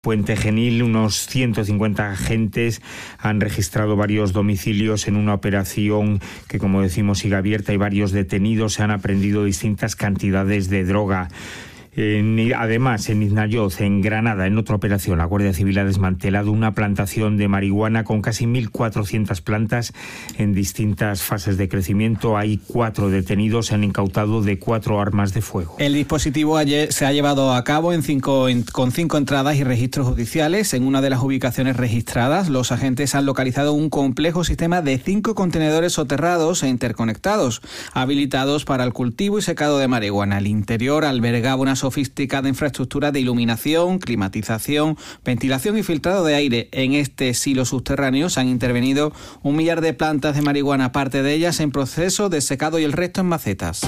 Puente Genil, unos 150 agentes han registrado varios domicilios en una operación que, como decimos, sigue abierta y varios detenidos. Se han aprehendido distintas cantidades de droga. Además, en Iznayoz, en Granada, en otra operación, la Guardia Civil ha desmantelado una plantación de marihuana con casi 1.400 plantas en distintas fases de crecimiento. Hay 4 detenidos, se han incautado de 4 armas de fuego. El dispositivo se ha llevado a cabo con 5 entradas y registros judiciales. En una de las ubicaciones registradas, los agentes han localizado un complejo sistema de 5 contenedores soterrados e interconectados, habilitados para el cultivo y secado de marihuana. El interior albergaba una sofisticada infraestructura de iluminación, climatización, ventilación y filtrado de aire. En este silo subterráneo se han intervenido 1 millar de plantas de marihuana, parte de ellas en proceso de secado y el resto en macetas.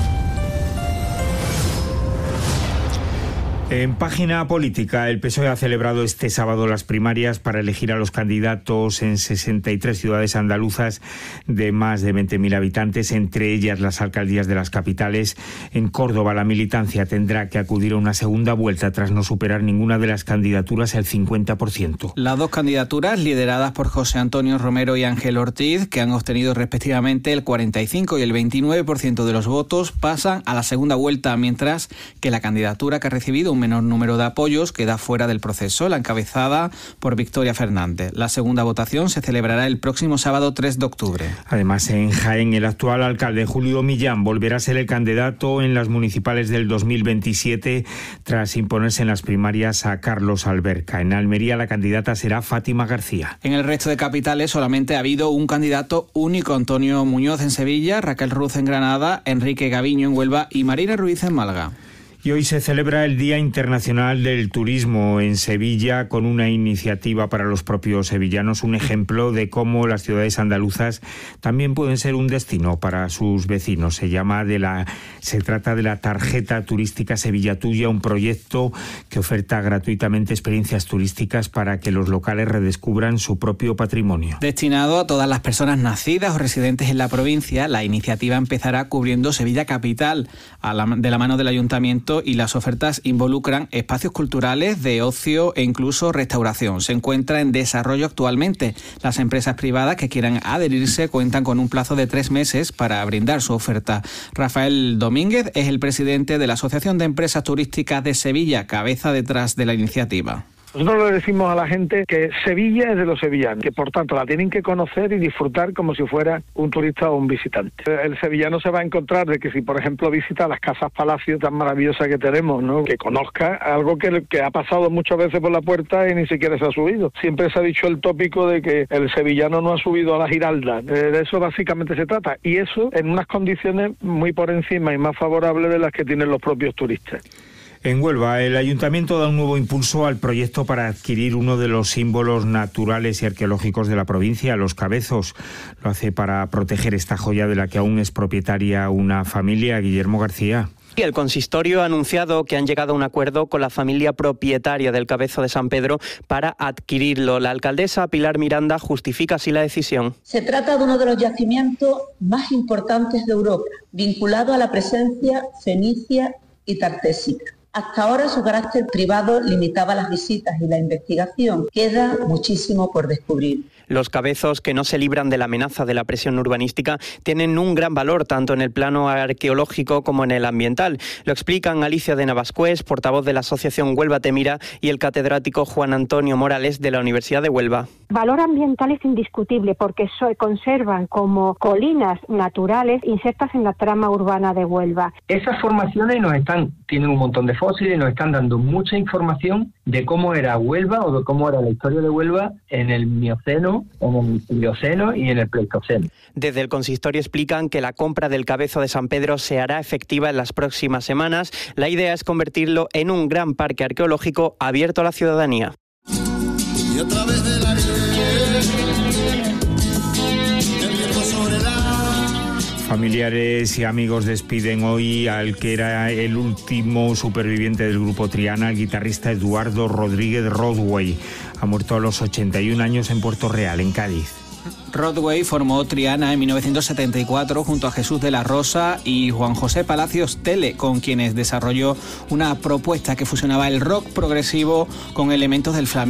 En página política, el PSOE ha celebrado este sábado las primarias para elegir a los candidatos en 63 ciudades andaluzas de más de 20.000 habitantes, entre ellas las alcaldías de las capitales. En Córdoba, la militancia tendrá que acudir a una segunda vuelta tras no superar ninguna de las candidaturas el 50%. Las 2 candidaturas, lideradas por José Antonio Romero y Ángel Ortiz, que han obtenido respectivamente el 45 y el 29% de los votos, pasan a la segunda vuelta, mientras que la candidatura que ha recibido un menor número de apoyos queda fuera del proceso, la encabezada por Victoria Fernández. La segunda votación se celebrará el próximo sábado 3 de octubre. Además, en Jaén, el actual alcalde Julio Millán volverá a ser el candidato en las municipales del 2027 tras imponerse en las primarias a Carlos Alberca. En Almería, la candidata será Fátima García. En el resto de capitales solamente ha habido un candidato único: Antonio Muñoz en Sevilla, Raquel Ruz en Granada, Enrique Gaviño en Huelva y Marina Ruiz en Málaga. Y hoy se celebra el Día Internacional del Turismo en Sevilla, con una iniciativa para los propios sevillanos, un ejemplo de cómo las ciudades andaluzas también pueden ser un destino para sus vecinos. Se trata de la Tarjeta Turística Sevilla Tuya, un proyecto que oferta gratuitamente experiencias turísticas para que los locales redescubran su propio patrimonio. Destinado a todas las personas nacidas o residentes en la provincia, la iniciativa empezará cubriendo Sevilla capital de la mano del Ayuntamiento, y las ofertas involucran espacios culturales, de ocio e incluso restauración. Se encuentra en desarrollo actualmente. Las empresas privadas que quieran adherirse cuentan con un plazo de 3 meses para brindar su oferta. Rafael Domínguez es el presidente de la Asociación de Empresas Turísticas de Sevilla, cabeza detrás de la iniciativa. Nosotros le decimos a la gente que Sevilla es de los sevillanos, que por tanto la tienen que conocer y disfrutar como si fuera un turista o un visitante. El sevillano se va a encontrar de que si, por ejemplo, visita las casas palacio tan maravillosas que tenemos, ¿no?, que conozca algo que ha pasado muchas veces por la puerta y ni siquiera se ha subido. Siempre se ha dicho el tópico de que el sevillano no ha subido a la Giralda. De eso básicamente se trata, y eso en unas condiciones muy por encima y más favorables de las que tienen los propios turistas. En Huelva, el Ayuntamiento da un nuevo impulso al proyecto para adquirir uno de los símbolos naturales y arqueológicos de la provincia, los cabezos. Lo hace para proteger esta joya de la que aún es propietaria una familia. Guillermo García. El consistorio ha anunciado que han llegado a un acuerdo con la familia propietaria del Cabezo de San Pedro para adquirirlo. La alcaldesa Pilar Miranda justifica así la decisión. Se trata de uno de los yacimientos más importantes de Europa, vinculado a la presencia fenicia y tartésica. Hasta ahora su carácter privado limitaba las visitas y la investigación. Queda muchísimo por descubrir. Los cabezos, que no se libran de la amenaza de la presión urbanística, tienen un gran valor tanto en el plano arqueológico como en el ambiental. Lo explican Alicia de Navascués, portavoz de la Asociación Huelva Te Mira, y el catedrático Juan Antonio Morales de la Universidad de Huelva. Valor ambiental es indiscutible porque se conservan como colinas naturales insertas en la trama urbana de Huelva. Esas formaciones tienen un montón de fósiles, nos están dando mucha información de cómo era Huelva o de cómo era la historia de Huelva en el Mioceno, en el Plioceno y en el Pleistoceno. Desde el consistorio explican que la compra del Cabezo de San Pedro se hará efectiva en las próximas semanas. La idea es convertirlo en un gran parque arqueológico abierto a la ciudadanía. Y a través del aire, el viento sobre la... Familiares y amigos despiden hoy al que era el último superviviente del grupo Triana, el guitarrista Eduardo Rodríguez Rodway. Ha muerto a los 81 años en Puerto Real, en Cádiz. Rodway formó Triana en 1974 junto a Jesús de la Rosa y Juan José Palacios Tele, con quienes desarrolló una propuesta que fusionaba el rock progresivo con elementos del flamenco.